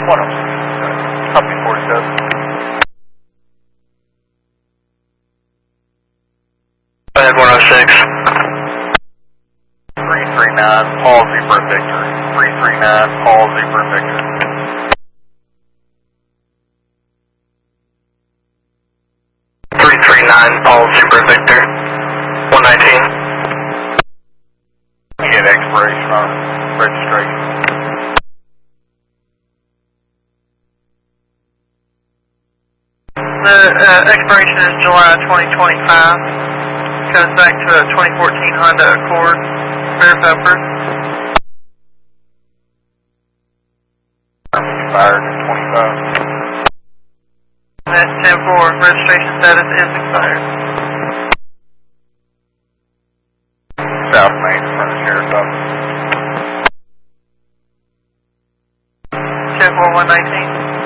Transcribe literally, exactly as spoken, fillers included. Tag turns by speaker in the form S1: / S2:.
S1: one oh six. Copy forty-seven. Go ahead, one oh six. three three nine, Paul Zebra Victor. three three nine, Paul Zebra Victor. three three nine, Paul Zebra Victor. one nineteen. You get expiration on registration.
S2: The uh, expiration is July twenty twenty-five. Comes back to a twenty fourteen Honda Accord. Verify proof.
S1: Expired in twenty-five.
S2: That's ten four. Registration status is expired.
S1: South Main, in front of the Sheriff's Office.
S2: ten four one nineteen.